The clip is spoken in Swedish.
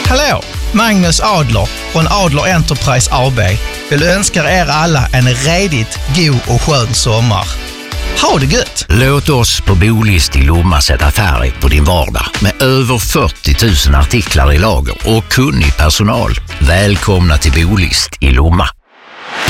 Hallå, Magnus Adler från Adler Enterprise AB vill önska er alla en redigt god och skön sommar. Ha det gött! Låt oss på Bolist i Lomma sätta färg på din vardag med över 40 000 artiklar i lager och kunnig personal. Välkomna till Bolist i Lomma.